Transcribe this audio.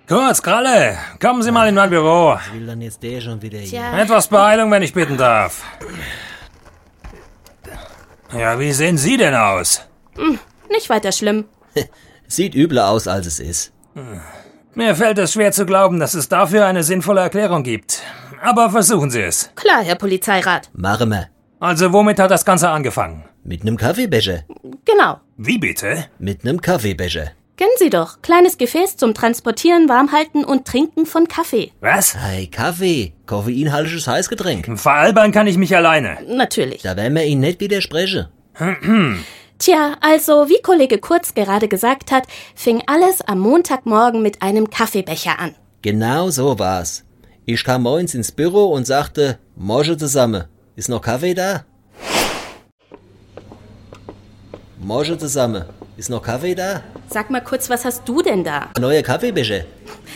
Kurz, Kralle, kommen Sie mal in mein Büro. Was will dann jetzt der schon wieder hier? Tja, Etwas Beeilung, wenn ich bitten darf. Ja, wie sehen Sie denn aus? nicht weiter schlimm. Sieht übler aus, als es ist. Mir fällt es schwer zu glauben, dass es dafür eine sinnvolle Erklärung gibt. Aber versuchen Sie es. Klar, Herr Polizeirat. Machen wir. Also, womit hat das Ganze angefangen? Mit nem Kaffeebecher. Genau. Wie bitte? Mit nem Kaffeebecher. Kennen Sie doch. Kleines Gefäß zum Transportieren, Warmhalten und Trinken von Kaffee. Was? Hey, Kaffee. Koffeinhaltiges Heißgetränk. Veralbern kann ich mich alleine. Natürlich. Da werden wir Ihnen nicht widersprechen. Tja, also wie Kollege Kurz gerade gesagt hat, fing alles am Montagmorgen mit einem Kaffeebecher an. Genau so war's. Ich kam morgens ins Büro und sagte, Morgen zusammen. Ist noch Kaffee da? Morgen zusammen. Ist noch Kaffee da? Sag mal kurz, was hast du denn da? Ein neuer Kaffeebecher.